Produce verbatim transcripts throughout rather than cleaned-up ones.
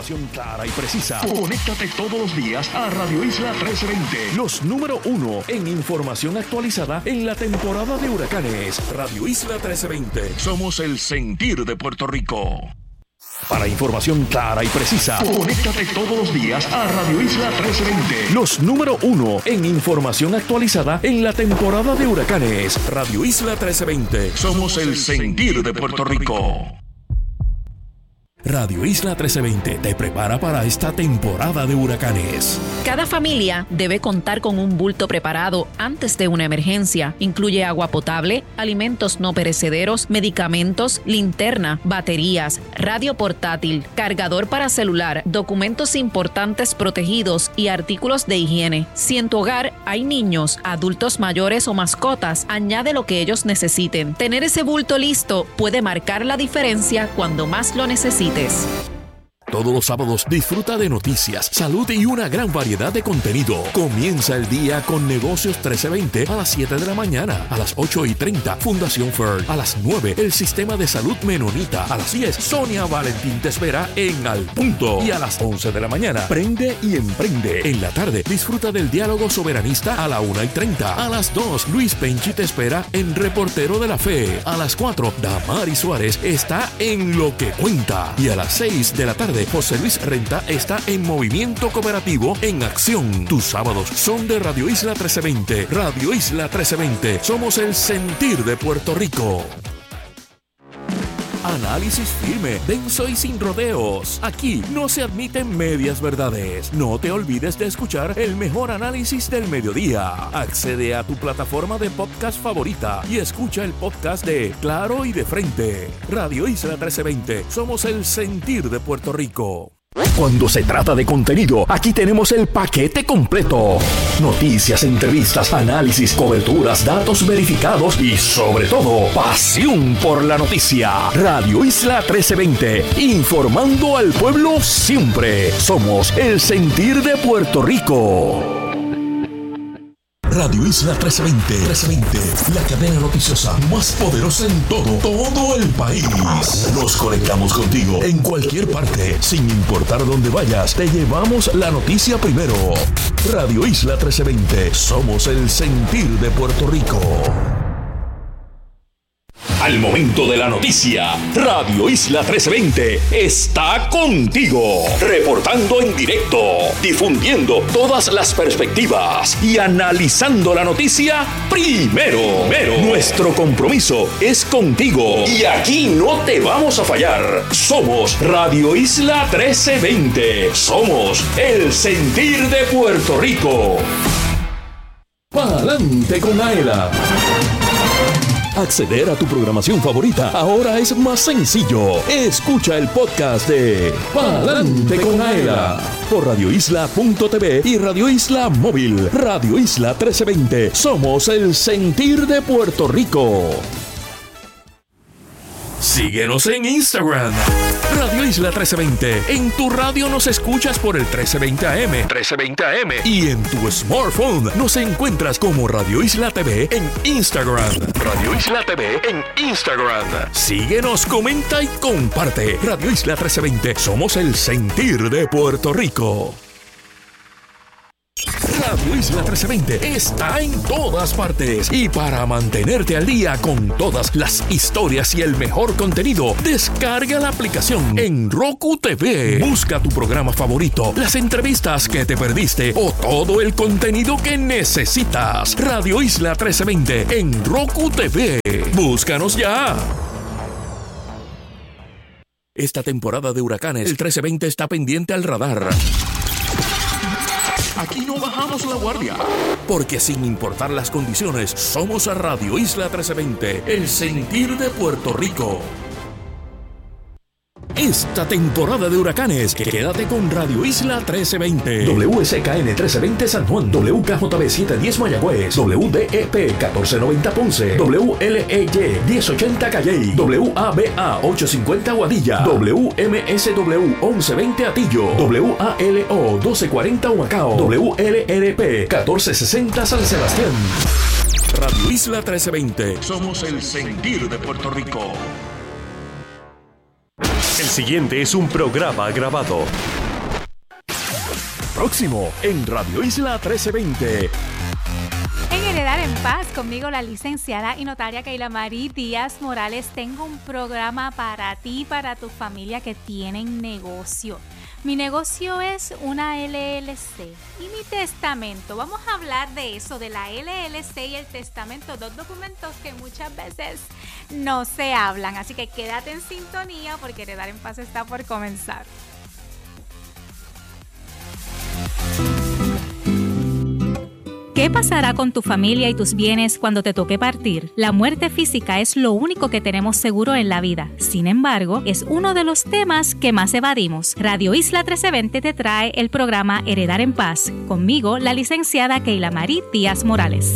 información clara y precisa. Conéctate todos los días a Radio Isla trece veinte. Los número uno en información actualizada en la temporada de huracanes. Radio Isla trece veinte. Somos el sentir de Puerto Rico. Para información clara y precisa, conéctate todos los días a Radio Isla trece veinte. Los número uno en información actualizada en la temporada de huracanes. Radio Isla trece veinte. Somos el sentir de Puerto Rico. Radio Isla trece veinte te prepara para esta temporada de huracanes. Cada familia debe contar con un bulto preparado antes de una emergencia. Incluye agua potable, alimentos no perecederos, medicamentos, linterna, baterías, radio portátil, cargador para celular, documentos importantes protegidos y artículos de higiene. Si en tu hogar hay niños, adultos mayores o mascotas, añade lo que ellos necesiten. Tener ese bulto listo puede marcar la diferencia cuando más lo necesites. Todos los sábados disfruta de noticias, salud y una gran variedad de contenido. Comienza el día con Negocios trece veinte a las siete de la mañana. A las ocho y treinta, Fundación Fern. A las nueve, el Sistema de Salud Menonita. A las diez, Sonia Valentín te espera en Al Punto. Y a las once de la mañana, Prende y Emprende. En la tarde, disfruta del Diálogo Soberanista a la una y treinta. A las dos, Luis Penchi te espera en Reportero de la Fe. A las cuatro, Damari Suárez está en Lo que Cuenta. Y a las seis de la tarde, José Luis Renta está en Movimiento Cooperativo en Acción. Tus sábados son de Radio Isla trece veinte. Radio Isla trece veinte. Somos el sentir de Puerto Rico. Análisis firme, denso y sin rodeos. Aquí no se admiten medias verdades. No te olvides de escuchar el mejor análisis del mediodía. Accede a tu plataforma de podcast favorita y escucha el podcast de Claro y de Frente. Radio Isla trece veinte. Somos el sentir de Puerto Rico. Cuando se trata de contenido, aquí tenemos el paquete completo. Noticias, entrevistas, análisis, coberturas, datos verificados y, sobre todo, pasión por la noticia. Radio Isla trece veinte, informando al pueblo siempre. Somos el sentir de Puerto Rico. Radio Isla trece veinte, trece veinte, la cadena noticiosa más poderosa en todo, todo el país. Nos conectamos contigo en cualquier parte, sin importar dónde vayas, te llevamos la noticia primero. Radio Isla trece veinte, somos el sentir de Puerto Rico. Al momento de la noticia, Radio Isla trece veinte está contigo, reportando en directo, difundiendo todas las perspectivas y analizando la noticia primero. primero. Nuestro compromiso es contigo y aquí no te vamos a fallar. Somos Radio Isla trece veinte. Somos el sentir de Puerto Rico. Pa'lante con Aela. Acceder a tu programación favorita ahora es más sencillo. Escucha el podcast de Pa'lante con Aela por radio isla punto t v y Radio Isla Móvil. Radio Isla trece veinte. Somos el sentir de Puerto Rico. Síguenos en Instagram, Radio Isla trece veinte. En tu radio nos escuchas por el trece veinte A M. trece veinte A M. Y en tu smartphone nos encuentras como Radio Isla T V en Instagram. Radio Isla T V en Instagram. Síguenos, comenta y comparte. Radio Isla trece veinte. Somos el sentir de Puerto Rico. Radio Isla trece veinte está en todas partes y para mantenerte al día con todas las historias y el mejor contenido, descarga la aplicación en Roku T V. Busca tu programa favorito, las entrevistas que te perdiste o todo el contenido que necesitas. Radio Isla trece veinte en Roku T V. Búscanos ya. Esta temporada de huracanes, el trece veinte está pendiente al radar. Aquí no bajamos la guardia, porque sin importar las condiciones, somos a Radio Isla trece veinte, el sentir de Puerto Rico. Esta temporada de huracanes, quédate con Radio Isla trece veinte. W S K N trece veinte San Juan, W K J B setecientos diez Mayagüez, W D E P catorce noventa Ponce, W L E Y diez ochenta Calley, W A B A ochocientos cincuenta Aguadilla, W M S W once veinte Atillo, W A L O doce cuarenta Humacao, W L R P catorce sesenta San Sebastián. Radio Isla trece veinte. Somos el sentir de Puerto Rico. El siguiente es un programa grabado. Próximo en Radio Isla trece veinte. En Heredar en Paz, conmigo la licenciada y notaria Keila Marie Díaz Morales, tengo un programa para ti y para tu familia que tienen negocio. Mi negocio es una L L C y mi testamento. Vamos a hablar de eso, de la L L C y el testamento, dos documentos que muchas veces no se hablan. Así que quédate en sintonía porque Heredar en Paz está por comenzar. ¿Qué pasará con tu familia y tus bienes cuando te toque partir? La muerte física es lo único que tenemos seguro en la vida. Sin embargo, es uno de los temas que más evadimos. Radio Isla trece veinte te trae el programa Heredar en Paz. Conmigo, la licenciada Keila Marie Díaz Morales.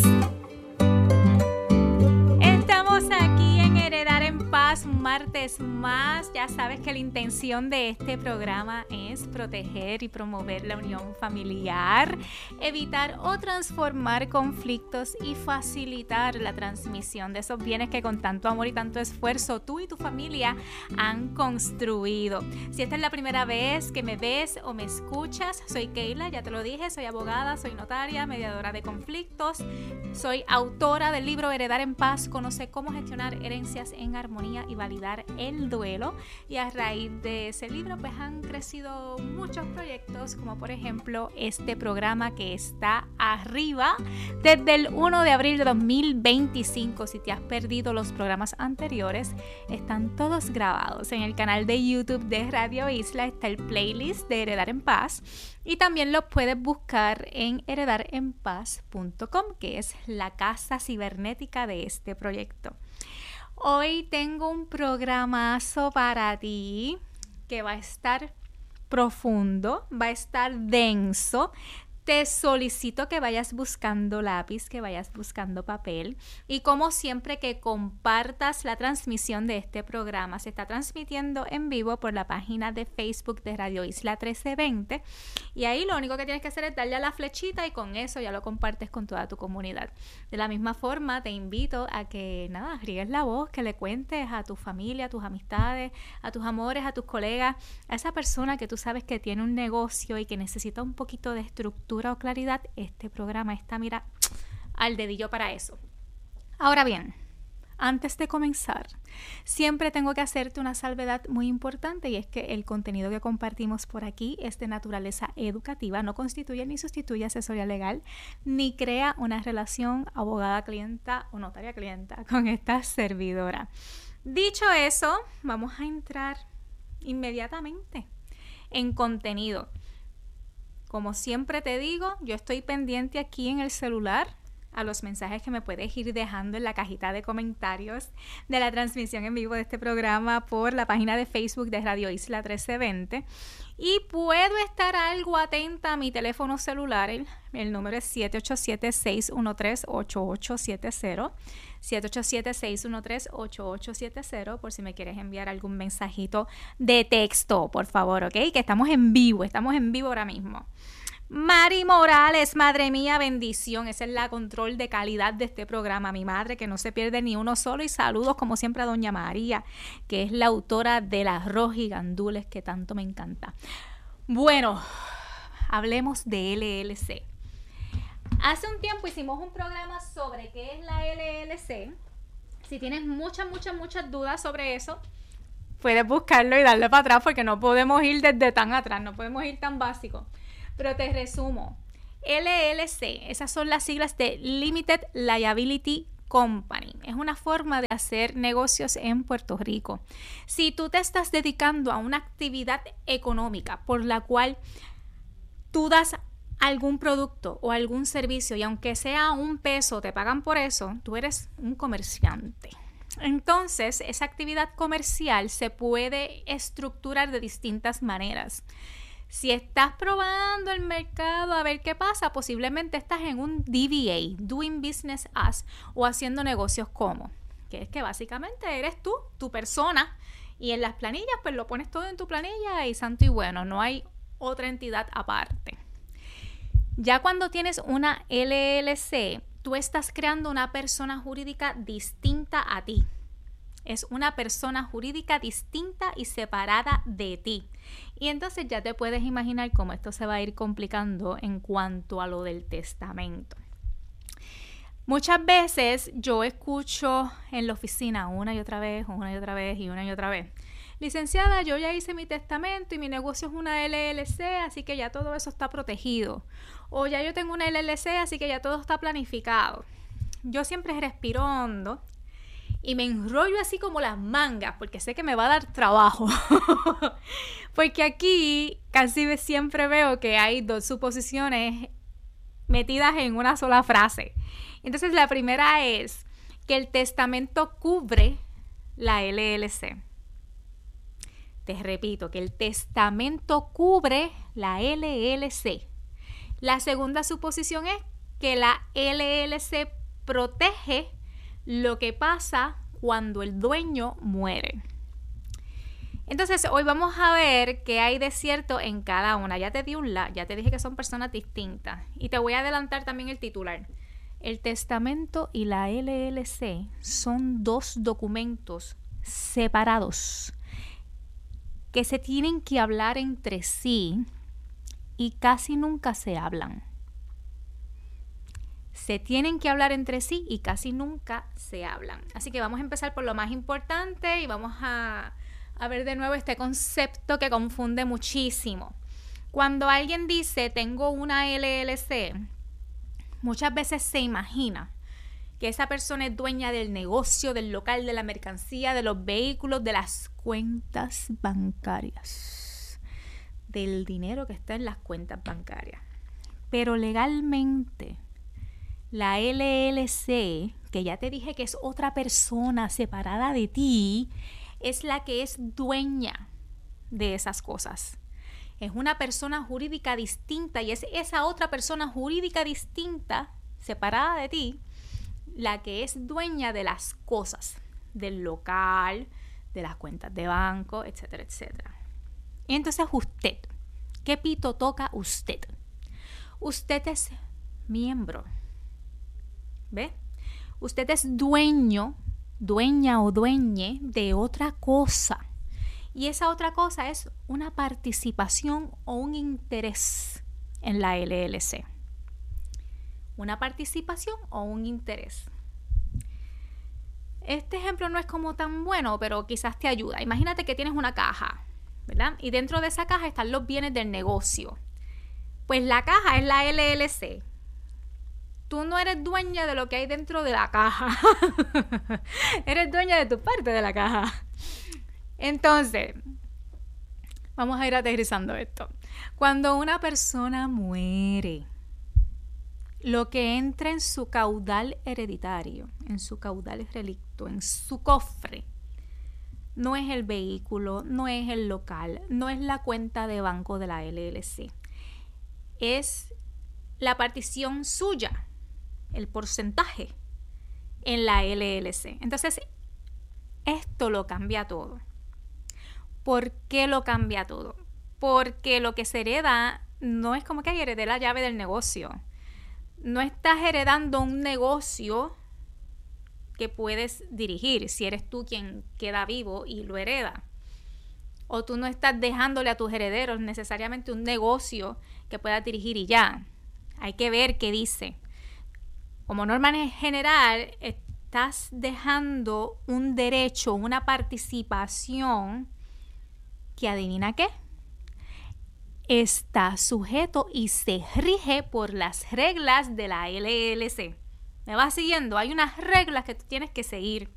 Estamos aquí en Heredar en Paz, un martes más. Ya sabes que la intención de este programa es proteger y promover la unión familiar, evitar o transformar conflictos y facilitar la transmisión de esos bienes que con tanto amor y tanto esfuerzo tú y tu familia han construido. Si esta es la primera vez que me ves o me escuchas, soy Keila, ya te lo dije, soy abogada, soy notaria, mediadora de conflictos, soy autora del libro Heredar en Paz, conoce cómo gestionar herencias en armonía y validar el duelo, y a raíz de ese libro pues han crecido muchos proyectos, como por ejemplo este programa que está arriba desde el primero de abril de dos mil veinticinco. Si te has perdido los programas anteriores, están todos grabados en el canal de YouTube de Radio Isla. Está el playlist de Heredar en Paz y también lo puedes buscar en heredar en paz punto com, que es la casa cibernética de este proyecto. Hoy tengo un programazo para ti que va a estar profundo, va a estar denso. Te solicito que vayas buscando lápiz, que vayas buscando papel y como siempre que compartas la transmisión de este programa. Se está transmitiendo en vivo por la página de Facebook de Radio Isla trece veinte y ahí lo único que tienes que hacer es darle a la flechita y con eso ya lo compartes con toda tu comunidad. De la misma forma te invito a que nada, riegues la voz, que le cuentes a tu familia, a tus amistades, a tus amores, a tus colegas, a esa persona que tú sabes que tiene un negocio y que necesita un poquito de estructura o claridad. Este programa está, mira, al dedillo para eso. Ahora bien, antes de comenzar, siempre tengo que hacerte una salvedad muy importante, y es que el contenido que compartimos por aquí es de naturaleza educativa, no constituye ni sustituye asesoría legal, ni crea una relación abogada-clienta o notaria-clienta con esta servidora. Dicho eso, vamos a entrar inmediatamente en contenido. Como siempre te digo, yo estoy pendiente aquí en el celular a los mensajes que me puedes ir dejando en la cajita de comentarios de la transmisión en vivo de este programa por la página de Facebook de Radio Isla trece veinte. Y puedo estar algo atenta a mi teléfono celular. El, el número es siete ocho siete, seis uno tres, ocho ocho siete cero. siete ocho siete, seis uno tres, ocho ocho siete cero por si me quieres enviar algún mensajito de texto, por favor, ¿ok? Que estamos en vivo, estamos en vivo ahora mismo. Mari Morales, madre mía, bendición. Esa es la control de calidad de este programa. Mi madre, que no se pierde ni uno solo. Y saludos, como siempre, a doña María, que es la autora del arroz y gandules que tanto me encanta. Bueno, hablemos de L L C. Hace un tiempo hicimos un programa sobre qué es la L L C. Si tienes muchas, muchas, muchas dudas sobre eso, puedes buscarlo y darle para atrás porque no podemos ir desde tan atrás, no podemos ir tan básico. Pero te resumo, L L C, esas son las siglas de Limited Liability Company. Es una forma de hacer negocios en Puerto Rico. Si tú te estás dedicando a una actividad económica por la cual tú das algún producto o algún servicio y aunque sea un peso te pagan por eso, tú eres un comerciante. Entonces, esa actividad comercial se puede estructurar de distintas maneras. Si estás probando el mercado a ver qué pasa, posiblemente estás en un D B A, Doing Business As, o haciendo negocios como, que es que básicamente eres tú, tu persona, y en las planillas pues lo pones todo en tu planilla y santo y bueno, no hay otra entidad aparte. Ya cuando tienes una L L C, tú estás creando una persona jurídica distinta a ti. Es una persona jurídica distinta y separada de ti. Y entonces ya te puedes imaginar cómo esto se va a ir complicando en cuanto a lo del testamento. Muchas veces yo escucho en la oficina una y otra vez, una y otra vez y una y otra vez: licenciada, yo ya hice mi testamento y mi negocio es una L L C, así que ya todo eso está protegido. O ya yo tengo una L L C, así que ya todo está planificado. Yo siempre respiro hondo y me enrollo así como las mangas, porque sé que me va a dar trabajo. Porque aquí casi siempre veo que hay dos suposiciones metidas en una sola frase. Entonces la primera es que el testamento cubre la L L C. Te repito, que el testamento cubre la L L C. La segunda suposición es que la L L C protege lo que pasa cuando el dueño muere. Entonces, hoy vamos a ver qué hay de cierto en cada una. Ya te di un la, ya te dije que son personas distintas. Y te voy a adelantar también el titular. El testamento y la L L C son dos documentos separados que se tienen que hablar entre sí y casi nunca se hablan. Se tienen que hablar entre sí y casi nunca se hablan. Así que vamos a empezar por lo más importante y vamos a, a ver de nuevo este concepto que confunde muchísimo. Cuando alguien dice tengo una L L C, muchas veces se imagina que esa persona es dueña del negocio, del local, de la mercancía, de los vehículos, de las cuentas bancarias, del dinero que está en las cuentas bancarias. Pero legalmente, la L L C, que ya te dije que es otra persona separada de ti, es la que es dueña de esas cosas. Es una persona jurídica distinta y es esa otra persona jurídica distinta, separada de ti, la que es dueña de las cosas, del local, de las cuentas de banco, etcétera, etcétera. Y entonces usted, ¿qué pito toca usted? Usted es miembro. ¿Ve? Usted es dueño, dueña o dueñe de otra cosa. Y esa otra cosa es una participación o un interés en la L L C. Una participación o un interés. Este ejemplo no es como tan bueno, pero quizás te ayuda. Imagínate que tienes una caja, ¿verdad? Y dentro de esa caja están los bienes del negocio. Pues la caja es la L L C. Tú no eres dueña de lo que hay dentro de la caja. Eres dueña de tu parte de la caja. Entonces, vamos a ir aterrizando esto. Cuando una persona muere, lo que entra en su caudal hereditario, en su caudal relicto, en su cofre, no es el vehículo, no es el local, no es la cuenta de banco de la L L C. Es la partición suya, el porcentaje en la L L C. Entonces, esto lo cambia todo. ¿Por qué lo cambia todo? Porque lo que se hereda no es como que heredé la llave del negocio. No estás heredando un negocio que puedes dirigir si eres tú quien queda vivo y lo hereda. O tú no estás dejándole a tus herederos necesariamente un negocio que puedas dirigir y ya. Hay que ver qué dice. Como norma general, estás dejando un derecho, una participación que, adivina qué, está sujeto y se rige por las reglas de la L L C. ¿Me vas siguiendo? Hay unas reglas que tú tienes que seguir.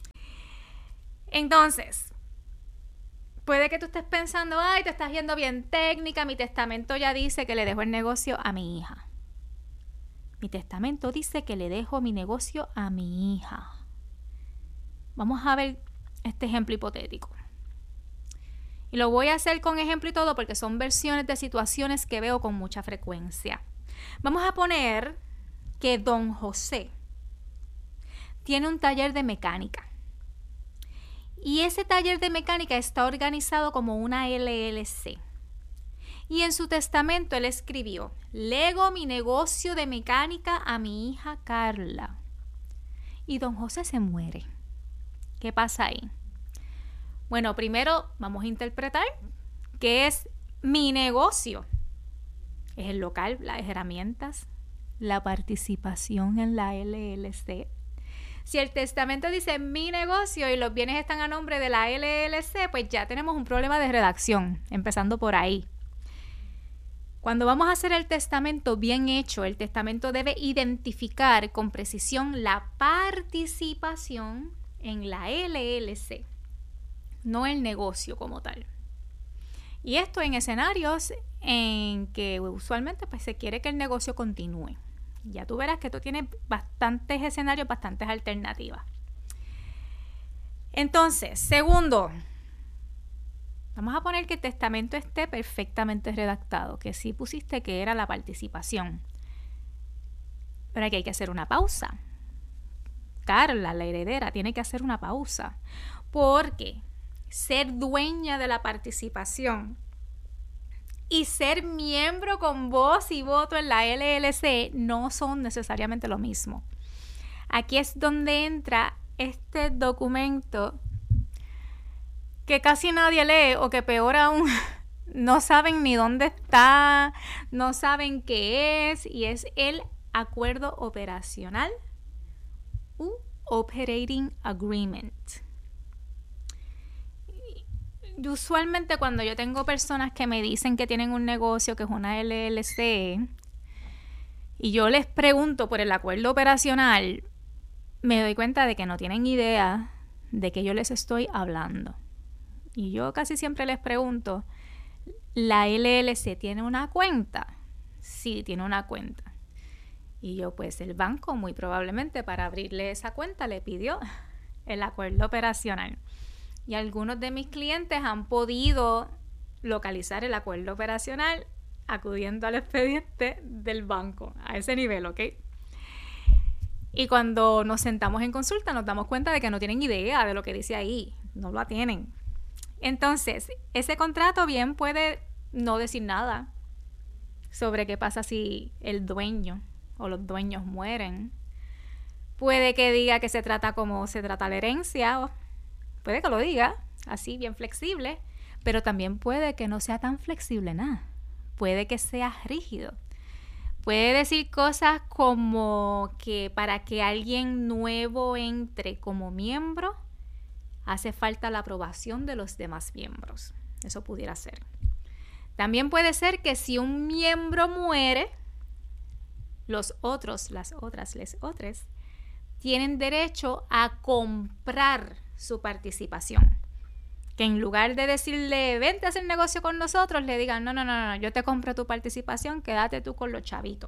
Entonces, puede que tú estés pensando, ay, te estás yendo bien técnica, mi testamento ya dice que le dejo el negocio a mi hija. Mi testamento dice que le dejo mi negocio a mi hija. Vamos a ver este ejemplo hipotético. Y lo voy a hacer con ejemplo y todo porque son versiones de situaciones que veo con mucha frecuencia. Vamos a poner que don José tiene un taller de mecánica. Y ese taller de mecánica está organizado como una L L C. Y en su testamento él escribió: lego mi negocio de mecánica a mi hija Carla. Y don José se muere. ¿Qué pasa ahí? Bueno, primero vamos a interpretar qué es mi negocio. Es el local, las herramientas, la participación en la L L C. Si el testamento dice mi negocio y los bienes están a nombre de la L L C, pues ya tenemos un problema de redacción, empezando por ahí. Cuando vamos a hacer el testamento bien hecho, el testamento debe identificar con precisión la participación en la L L C, no el negocio como tal. Y esto en escenarios en que usualmente pues, se quiere que el negocio continúe. Ya tú verás que esto tiene bastantes escenarios, bastantes alternativas. Entonces, segundo, vamos a poner que el testamento esté perfectamente redactado, que sí pusiste que era la participación. Pero aquí hay que hacer una pausa. Carla, la heredera, tiene que hacer una pausa, porque ser dueña de la participación y ser miembro con voz y voto en la L L C no son necesariamente lo mismo. Aquí es donde entra este documento que casi nadie lee, o que peor aún, no saben ni dónde está, no saben qué es, y es el acuerdo operacional u Operating Agreement. Y usualmente cuando yo tengo personas que me dicen que tienen un negocio que es una L L C y yo les pregunto por el acuerdo operacional, me doy cuenta de que no tienen idea de qué yo les estoy hablando. Y yo casi siempre les pregunto, ¿la L L C tiene una cuenta? Sí, tiene una cuenta. Y yo, pues el banco muy probablemente para abrirle esa cuenta le pidió el acuerdo operacional. Y algunos de mis clientes han podido localizar el acuerdo operacional acudiendo al expediente del banco, a ese nivel, ¿ok? Y cuando nos sentamos en consulta nos damos cuenta de que no tienen idea de lo que dice ahí, no lo tienen. Entonces, ese contrato bien puede no decir nada sobre qué pasa si el dueño o los dueños mueren. Puede que diga que se trata como se trata la herencia, o puede que lo diga, así bien flexible, pero también puede que no sea tan flexible nada. Puede que sea rígido. Puede decir cosas como que para que alguien nuevo entre como miembro, hace falta la aprobación de los demás miembros. Eso pudiera ser. También puede ser que si un miembro muere, los otros, las otras, les otros, tienen derecho a comprar su participación. Que en lugar de decirle, vente a hacer negocio con nosotros, le digan, no, no, no, no, yo te compro tu participación, quédate tú con los chavitos.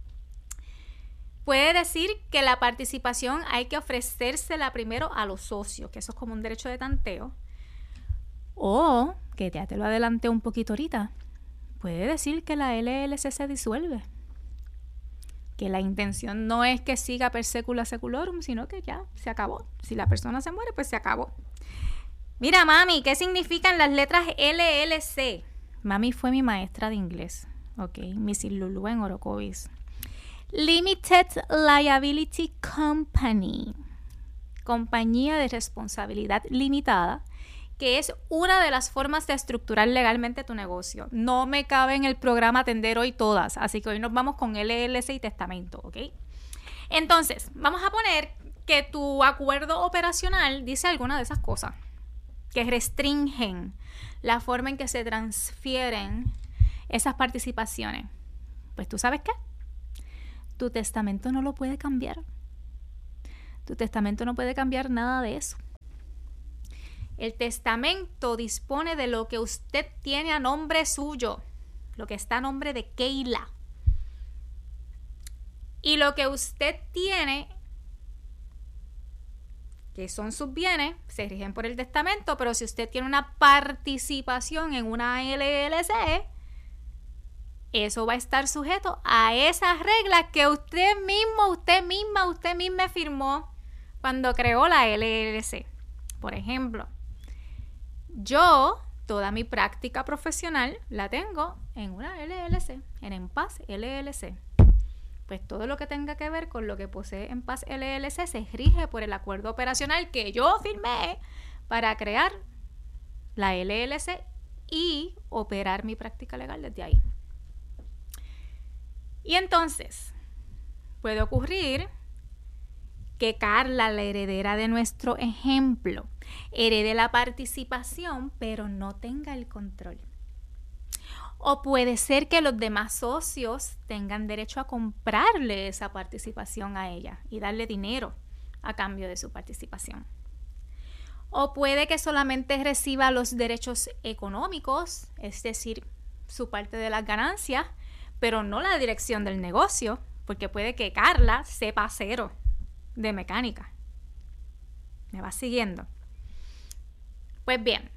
Puede decir que la participación hay que ofrecérsela primero a los socios, que eso es como un derecho de tanteo. O, que ya te lo adelanté un poquito ahorita, puede decir que la L L C se disuelve. Que la intención no es que siga per secula seculorum, sino que ya se acabó. Si la persona se muere, pues se acabó. Mira, mami, ¿qué significan las letras L L C? Mami fue mi maestra de inglés. Ok, missus Lulu en Orocovis. Limited Liability Company. Compañía de responsabilidad limitada, que es una de las formas de estructurar legalmente tu negocio. No me cabe en el programa atender hoy todas, así que hoy nos vamos con L L C y testamento, ¿ok? Entonces, vamos a poner que tu acuerdo operacional dice alguna de esas cosas que restringen la forma en que se transfieren esas participaciones. Pues tú sabes qué, tu testamento no lo puede cambiar. Tu testamento no puede cambiar nada de eso. El testamento dispone de lo que usted tiene a nombre suyo, lo que está a nombre de Keila. Y lo que usted tiene, que son sus bienes, se rigen por el testamento, pero si usted tiene una participación en una L L C, eso va a estar sujeto a esas reglas que usted mismo, usted misma, usted misma firmó cuando creó la L L C. Por ejemplo, yo, toda mi práctica profesional la tengo en una L L C, en En Paz L L C. Pues todo lo que tenga que ver con lo que posee En Paz L L C se rige por el acuerdo operacional que yo firmé para crear la L L C y operar mi práctica legal desde ahí. Y entonces, puede ocurrir que Carla, la heredera de nuestro ejemplo, herede la participación, pero no tenga el control. O puede ser que los demás socios tengan derecho a comprarle esa participación a ella y darle dinero a cambio de su participación. O puede que solamente reciba los derechos económicos, es decir, su parte de las ganancias, pero no la dirección del negocio, porque puede que Carla sepa cero de mecánica. ¿Me vas siguiendo? Pues bien,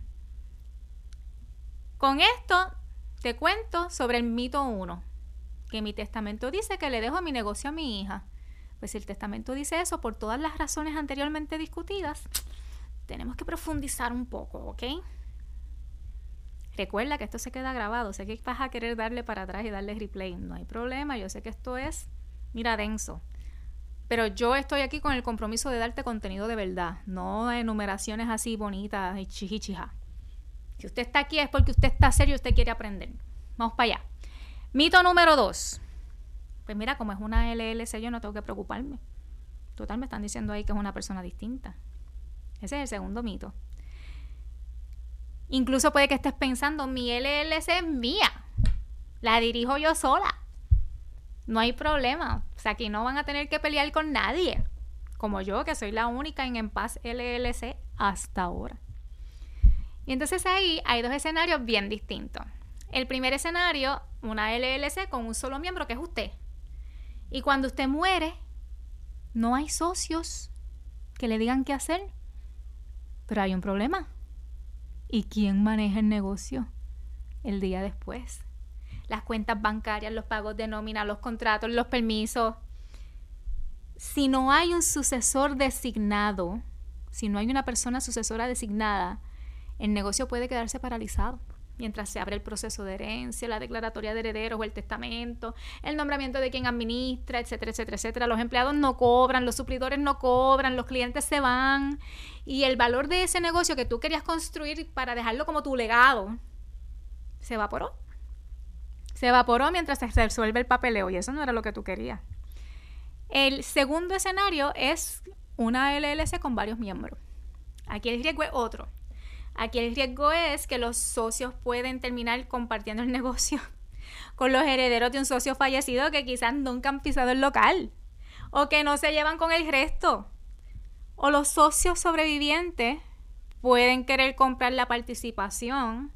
con esto te cuento sobre el mito uno, que mi testamento dice que le dejo mi negocio a mi hija. Pues si el testamento dice eso, por todas las razones anteriormente discutidas, tenemos que profundizar un poco, ¿ok? Recuerda que esto se queda grabado. Sé que vas a querer darle para atrás y darle replay. No hay problema, yo sé que esto es, mira, denso. Pero yo estoy aquí con el compromiso de darte contenido de verdad, no enumeraciones así bonitas y chichichija. Si usted está aquí es porque usted está serio y usted quiere aprender. Vamos para allá. Mito número dos. Pues mira, como es una L L C, yo no tengo que preocuparme. Total, me están diciendo ahí que es una persona distinta. Ese es el segundo mito. Incluso puede que estés pensando, mi L L C es mía. La dirijo yo sola. No hay problema. O sea, aquí no van a tener que pelear con nadie. Como yo, que soy la única en En Paz L L C hasta ahora. Y entonces ahí hay dos escenarios bien distintos. El primer escenario, una L L C con un solo miembro, que es usted. Y cuando usted muere, no hay socios que le digan qué hacer. Pero hay un problema. ¿Y quién maneja el negocio el día después? Las cuentas bancarias, los pagos de nómina, los contratos, los permisos. Si no hay un sucesor designado, si no hay una persona sucesora designada, el negocio puede quedarse paralizado mientras se abre el proceso de herencia, la declaratoria de herederos o el testamento, el nombramiento de quien administra, etcétera, etcétera, etcétera. Los empleados no cobran, los suplidores no cobran, los clientes se van y el valor de ese negocio que tú querías construir para dejarlo como tu legado se evaporó. Se evaporó mientras se resuelve el papeleo y eso no era lo que tú querías. El segundo escenario es una L L C con varios miembros. Aquí el riesgo es otro. Aquí el riesgo es que los socios pueden terminar compartiendo el negocio con los herederos de un socio fallecido que quizás nunca han pisado el local o que no se llevan con el resto. O los socios sobrevivientes pueden querer comprar la participación,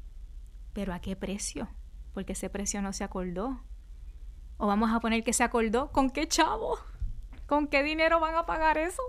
pero ¿a qué precio? Porque ese precio no se acordó. O vamos a poner que se acordó. ¿Con qué chavo? ¿Con qué dinero van a pagar eso?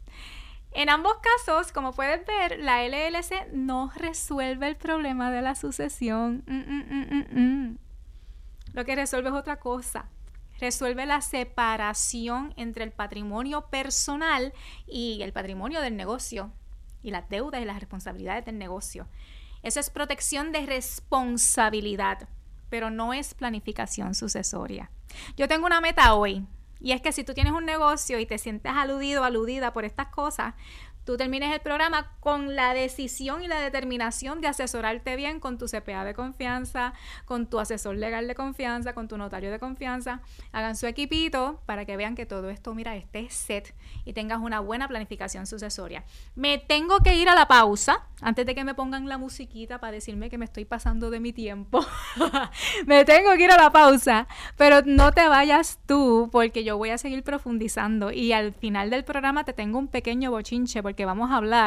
En ambos casos, como puedes ver, la L L C no resuelve el problema de la sucesión. Mm, mm, mm, mm, mm. Lo que resuelve es otra cosa. Resuelve la separación entre el patrimonio personal y el patrimonio del negocio, y las deudas y las responsabilidades del negocio. Eso es protección de responsabilidad, pero no es planificación sucesoria. Yo tengo una meta hoy. Y es que si tú tienes un negocio y te sientes aludido o aludida por estas cosas, tú termines el programa con la decisión y la determinación de asesorarte bien con tu C P A de confianza, con tu asesor legal de confianza, con tu notario de confianza. Hagan su equipito para que vean que todo esto, mira, esté set y tengas una buena planificación sucesoria. Me tengo que ir a la pausa antes de que me pongan la musiquita para decirme que me estoy pasando de mi tiempo. Me tengo que ir a la pausa, pero no te vayas tú porque yo voy a seguir profundizando y al final del programa te tengo un pequeño bochinche porque que vamos a hablar